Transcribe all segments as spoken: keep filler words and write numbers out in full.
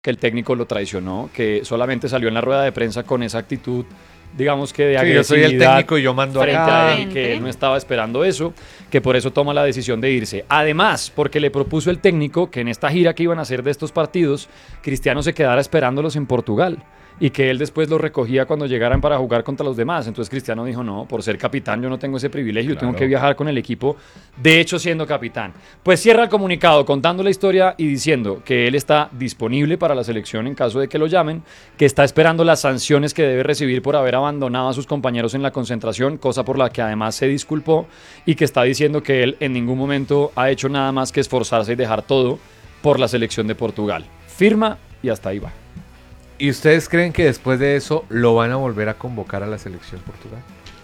que el técnico lo traicionó, que solamente salió en la rueda de prensa con esa actitud, digamos que de Sí, yo soy el agresividad técnico y yo mando frente acá. a él, que él no estaba esperando eso, que por eso toma la decisión de irse. Además, porque le propuso el técnico que en esta gira que iban a hacer de estos partidos, Cristiano se quedara esperándolos en Portugal y que él después los recogía cuando llegaran para jugar contra los demás. Entonces Cristiano dijo, no, por ser capitán yo no tengo ese privilegio, Claro. tengo que viajar con el equipo, de hecho siendo capitán. Pues cierra el comunicado contando la historia y diciendo que él está disponible para la selección en caso de que lo llamen, que está esperando las sanciones que debe recibir por haber abandonado a sus compañeros en la concentración, cosa por la que además se disculpó, y que está diciendo que él en ningún momento ha hecho nada más que esforzarse y dejar todo por la selección de Portugal. Firma y hasta ahí va. ¿Y ustedes creen que después de eso lo van a volver a convocar a la selección Portugal?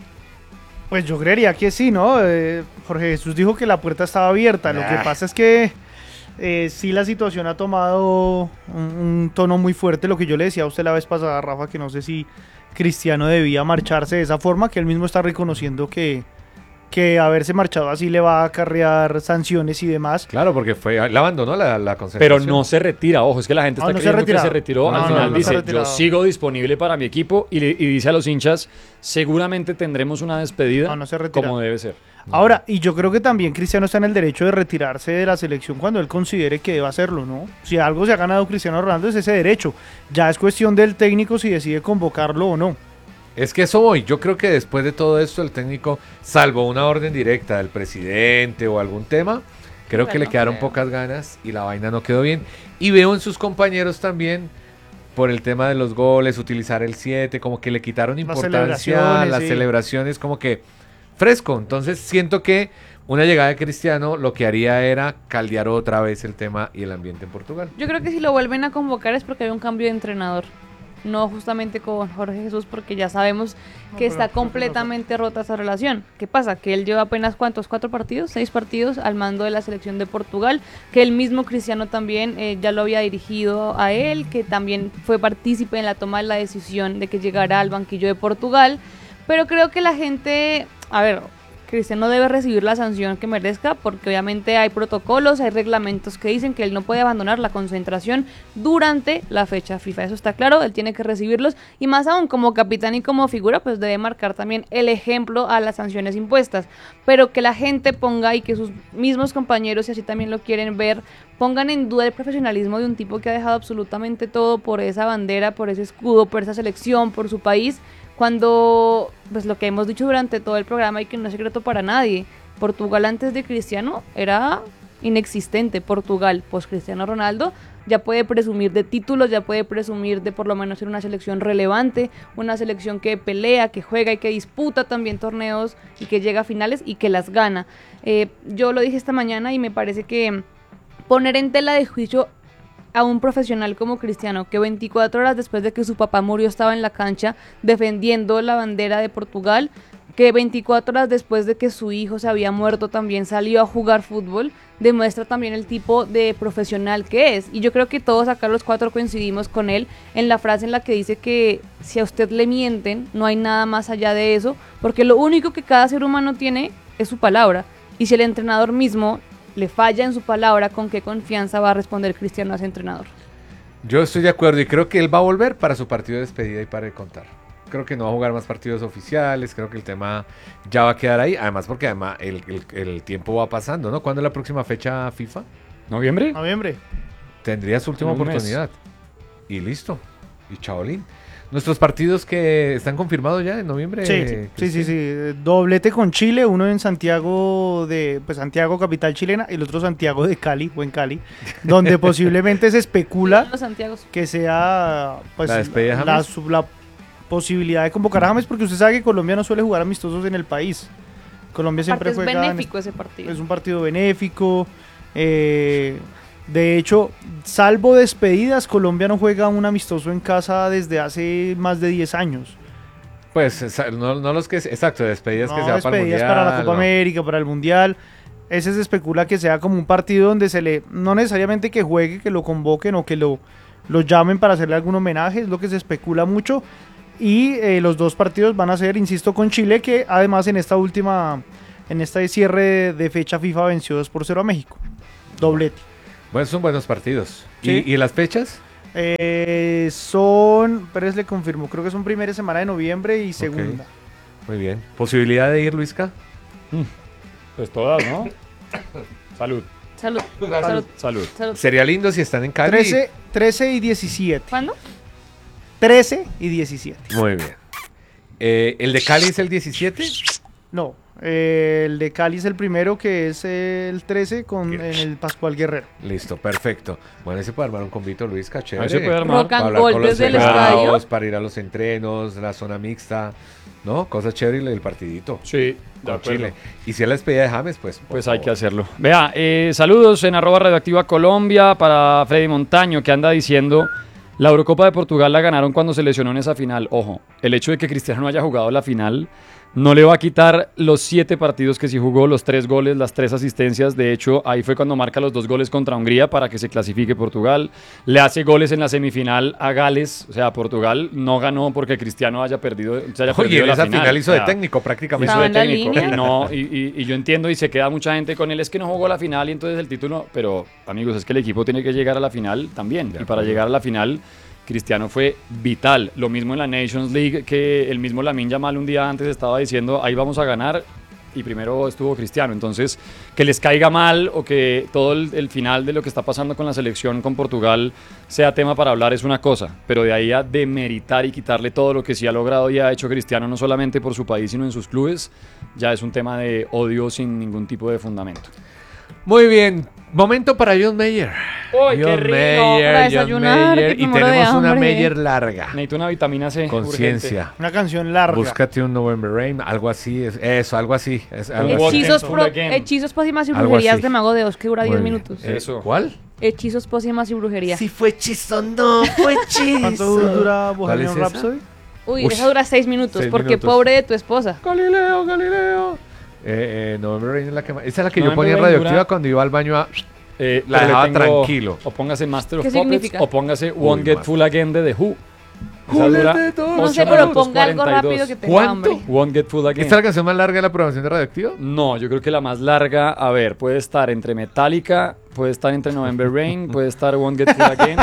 Pues yo creería que sí, ¿no? Eh, Jorge Jesús dijo que la puerta estaba abierta. Lo que Ah. pasa es que eh, sí la situación ha tomado un, un tono muy fuerte. Lo que yo le decía a usted la vez pasada, Rafa, que no sé si Cristiano debía marcharse de esa forma, que él mismo está reconociendo que, que haberse marchado así le va a acarrear sanciones y demás. Claro, porque fue, él abandonó la, la Pero concentración. no se retira, ojo, es que la gente No, está no se ha creyendo que se retirado. retiró. No, Al no, final no se ha dice, yo retirado. sigo disponible para mi equipo y, le- y dice a los hinchas, seguramente tendremos una despedida No, no se ha retirado. como debe ser. Ahora, y yo creo que también Cristiano está en el derecho de retirarse de la selección cuando él considere que debe hacerlo, ¿no? Si algo se ha ganado Cristiano Ronaldo es ese derecho. Ya es cuestión del técnico si decide convocarlo o no. Es que eso voy. Yo creo que después de todo esto, el técnico, salvo una orden directa del presidente o algún tema, creo Pero que le no quedaron creo. pocas ganas y la vaina no quedó bien. Y veo en sus compañeros también, por el tema de los goles, utilizar el siete, como que le quitaron importancia a celebraciones, las sí. celebraciones, como que fresco. Entonces siento que una llegada de Cristiano lo que haría era caldear otra vez el tema y el ambiente en Portugal. Yo creo que si lo vuelven a convocar es porque hay un cambio de entrenador. No justamente con Jorge Jesús, porque ya sabemos No, que pero está Jorge no completamente rota esa relación. ¿Qué pasa? Que él lleva apenas cuántos, cuatro partidos, seis partidos al mando de la selección de Portugal, que el mismo Cristiano también eh, ya lo había dirigido a él, que también fue partícipe en la toma de la decisión de que llegara al banquillo de Portugal. Pero creo que la gente, a ver, Cristiano debe recibir la sanción que merezca, porque obviamente hay protocolos, hay reglamentos que dicen que él no puede abandonar la concentración durante la fecha FIFA. Eso está claro, él tiene que recibirlos, y más aún como capitán y como figura, pues debe marcar también el ejemplo a las sanciones impuestas. Pero que la gente ponga, y que sus mismos compañeros, si así también lo quieren ver, pongan en duda el profesionalismo de un tipo que ha dejado absolutamente todo por esa bandera, por ese escudo, por esa selección, por su país, cuando, pues lo que hemos dicho durante todo el programa y que no es secreto para nadie, Portugal antes de Cristiano era inexistente. Portugal, post Cristiano Ronaldo, ya puede presumir de títulos, ya puede presumir de por lo menos ser una selección relevante, una selección que pelea, que juega y que disputa también torneos y que llega a finales y que las gana. Eh, yo lo dije esta mañana y me parece que poner en tela de juicio a un profesional como Cristiano, que veinticuatro horas después de que su papá murió estaba en la cancha defendiendo la bandera de Portugal, que veinticuatro horas después de que su hijo se había muerto también salió a jugar fútbol, demuestra también el tipo de profesional que es. Y yo creo que todos acá los cuatro coincidimos con él en la frase en la que dice que si a usted le mienten, no hay nada más allá de eso, porque lo único que cada ser humano tiene es su palabra. Y si el entrenador mismo le falla en su palabra, ¿con qué confianza va a responder Cristiano a ese entrenador? Yo estoy de acuerdo y creo que él va a volver para su partido de despedida y para de contar. Creo que no va a jugar más partidos oficiales, creo que el tema ya va a quedar ahí, además porque además el, el, el tiempo va pasando, ¿no? ¿Cuándo es la próxima fecha FIFA? ¿Noviembre? Noviembre. Tendría su última En un mes. oportunidad. Y listo. Y chaolín. Nuestros partidos que están confirmados ya en noviembre. Sí, eh, sí, sí, Cristian. sí. Doblete con Chile, uno en Santiago de, pues Santiago, capital chilena, y el otro Santiago de Cali, o en Cali, donde posiblemente se especula Los Santiagos. que sea pues La despedida de la, James. su- la posibilidad de convocar a James, porque usted sabe que Colombia no suele jugar amistosos en el país. Colombia siempre Aparte es juega en- benéfico ese partido. es un partido benéfico. eh, de hecho, salvo despedidas, Colombia no juega un amistoso en casa desde hace más de diez años. Pues esa- no, no los que. Exacto, despedidas que No, se va para el despedidas mundial. para la Copa no. América, para el Mundial. Ese se especula que sea como un partido donde se le, no necesariamente que juegue, que lo convoquen o que lo, lo llamen para hacerle algún homenaje, es lo que se especula mucho. Y eh, los dos partidos van a ser, insisto, con Chile, que además en esta última, en este cierre de fecha FIFA venció dos por cero a México. Doblete. Bueno, son buenos partidos. Sí. ¿Y, y las fechas? Eh, son, Pérez le confirmó, creo que son primera semana de noviembre y segunda. Ok, muy bien. ¿Posibilidad de ir, Luisca? Pues todas, ¿no? Salud. Salud. Salud. Salud. Salud. Salud. Sería lindo si están en Cali. trece, trece y diecisiete. ¿Cuándo? trece y diecisiete. Muy bien. Eh, ¿El de Cali es el diecisiete? No, eh, el de Cali es el primero, que es el trece con en el Pascual Guerrero. Listo, perfecto. Bueno, ahí se puede armar un convito, Luisca, chévere. Ahí se puede armar. Rock and Para hablar roll con los desde el cerrados, estadio. para ir a los entrenos, la zona mixta, ¿no? Cosas chéveres del partidito. Sí, de Con acuerdo. Chile. Y si es la despedida de James, pues. por Pues hay que favor. hacerlo. Vea, eh, saludos en arroba radioactiva Colombia para Freddy Montaño, que anda diciendo: la Eurocopa de Portugal la ganaron cuando se lesionó en esa final. Ojo, el hecho de que Cristiano no haya jugado la final no le va a quitar los siete partidos que sí jugó, los tres goles, las tres asistencias. De hecho, ahí fue cuando marca los dos goles contra Hungría para que se clasifique Portugal. Le hace goles en la semifinal a Gales. O sea, Portugal no ganó porque Cristiano haya perdido, se haya Oye, perdido en la esa final. final hizo O de sea, técnico prácticamente. hizo de Estaba en la técnico. línea. Y, no, y, y- y yo entiendo y se queda mucha gente con él, es que no jugó la final y entonces el título, pero amigos, es que el equipo tiene que llegar a la final también. De Y para acuerdo. llegar a la final, Cristiano fue vital. Lo mismo en la Nations League, que el mismo Lamine Yamal un día antes estaba diciendo, ahí vamos a ganar, y primero estuvo Cristiano. Entonces, que les caiga mal o que todo el, el final de lo que está pasando con la selección con Portugal sea tema para hablar es una cosa, pero de ahí a demeritar y quitarle todo lo que sí ha logrado y ha hecho Cristiano, no solamente por su país, sino en sus clubes, ya es un tema de odio sin ningún tipo de fundamento. Muy bien. Momento para John Mayer. ¡Uy, qué John rico! Mayer, Para John desayunar, Mayer. que Y me muero de tenemos una hambre. Mayer larga. Necesito una vitamina C. Conciencia. Una canción larga. Búscate un November Rain, algo así, es, eso, algo así. Es, algo Walking así. Hechizos, Full pro- Again. hechizos, pócimas y Algo brujerías así. de Mago de Oz, que dura Muy diez bien. minutos. Eh, Eso. ¿Cuál? Hechizos, pócimas y brujería. fue hechizo, no fue hechizo. ¿Cuánto dura ¿Cuál es Bohemian esa? Rhapsody? Uy, Ush. esa dura seis minutos, Seis porque minutos. pobre de tu esposa. Galileo, Galileo. Eh, eh, November Rain es la que más. Esa es la que yo November ponía en Rain radioactiva dura- cuando iba al baño a. Eh, La pero le dejaba tranquilo. O póngase Master of ¿Qué Puppets significa? o póngase Won't Uy, Get Master. Full Again de The Who. Esa Who dura let the dogs No ocho sé, pero minutos ponga algo cuarenta y dos. rápido que tenga ¿Cuánto? hambre. Won't Get Full Again. ¿Esta es la canción más larga de la programación de radioactiva? No, yo creo que la más larga, a ver, puede estar entre Metallica, puede estar entre November Rain, puede estar Won't Get Full Again.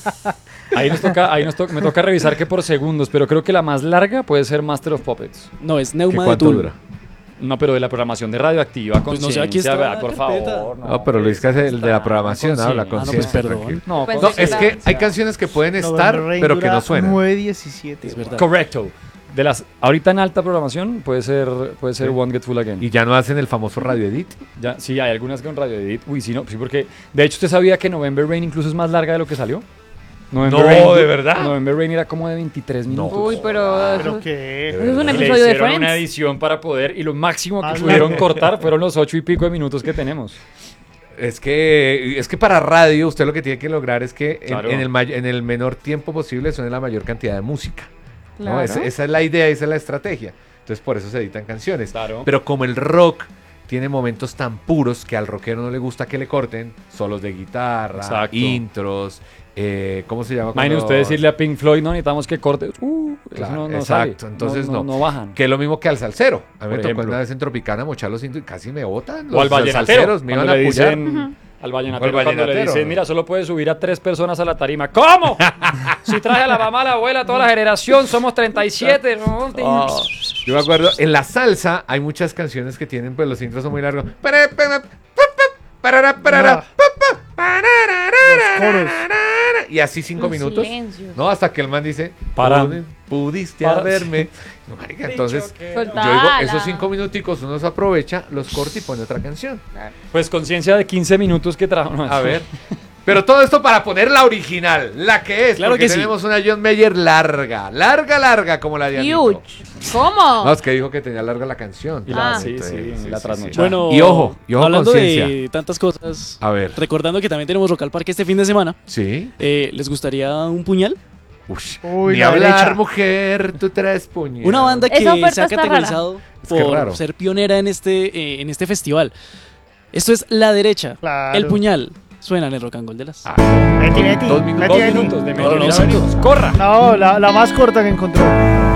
Ahí nos toca, ahí nos to- me toca revisar que por segundos, pero creo que la más larga puede ser Master of Puppets. No, es ¿Qué Neuma de cuánto Tool. dura? No, pero de la programación de Radioactiva, Pues no sé, aquí conciencia, está ¿verdad? la por carpeta. favor. No, pero Luis que es el de la programación, habla conciencia. con Ah, no, pues perdón. No, Pensé No, que es que era- hay canciones que pueden estar, November Rain pero que dura no suenan. nueve diecisiete. Es verdad. correcto. De las ahorita en alta programación puede ser puede ser Sí. Won't Get Full Again. Y ya no hacen el famoso radio edit. Ya, sí, hay algunas con Radio Edit. Uy, sí, no, sí, porque de hecho usted sabía que November Rain incluso es más larga de lo que salió. November No, Rain, ¿de verdad? November Rain era como de veintitrés minutos. Uy, pero... ¿Pero eso- qué? Eso es un Y le episodio de hicieron una Friends. edición para poder y lo máximo que Más pudieron largo. cortar fueron los ocho y pico de minutos que tenemos. Es que, es que para radio usted lo que tiene que lograr es que en, Claro. en el, may- en el menor tiempo posible suene la mayor cantidad de música. ¿no? Claro. Esa, esa es la idea, esa es la estrategia. Entonces por eso se editan canciones. Claro. Pero como el rock tiene momentos tan puros que al rockero no le gusta que le corten, solos de guitarra, Exacto. intros, eh, ¿cómo se llama? Imagine cuando- usted decirle a Pink Floyd, no necesitamos que corte. Uh, eso Claro, no, no exacto, sale. entonces no. no. bajan. Que es lo mismo que al salsero. A mí me Por tocó ejemplo. una vez en Tropicana mochar los intros y casi me botan. O al Los vallenatero. salseros me iban cuando a le apoyar. dicen, al vallenatero, O al cuando le vallenatero. dicen, mira, solo puedes subir a tres personas a la tarima. ¿Cómo? Si traje a la mamá, a la abuela, a toda la generación, somos treinta y siete. ¿no? Ah, yo me acuerdo, en la salsa hay muchas canciones que tienen, pues los intros son muy largos. Para, para, pa, pa, parara, parara, Ah. pa, pa, pararara, Los coros. Y así cinco Los minutos. silencios. No, hasta que el man dice, Para. "Pudi- pudiste Para. haberme. No, marica, entonces, yo digo, Soltala. esos cinco minuticos uno se aprovecha, los corta y pone otra canción. Pues conciencia de quince minutos que trajo. no, A eso- ver. Pero todo esto para poner la original, la que es. Claro porque que sí. tenemos una John Mayer larga, larga, larga, como la de Anito. Huge. ¿Cómo? No, es que dijo que tenía larga la canción. Y la- Ah. sí, sí, la trasnochada. Bueno, Y ojo, y ojo, hablando conciencia. de tantas cosas, A ver. recordando que también tenemos Rock al Parque este fin de semana, Sí. eh, ¿les gustaría un puñal? Ush. Uy, Ni la hablar, derecha. mujer, tú traes puñal. Una banda que Esa oferta se ha está categorizado Es que raro. por ser pionera en este, eh, en este festival. Esto es La Derecha, Claro. El Puñal. Suena en el Rock and Roll de las. Ah, Leti, Leti, dos minutos. Leti, Dos Leti. minutos de No, no, Mira, cinco. venimos. ¡Corra! No, la, la más corta que encontró.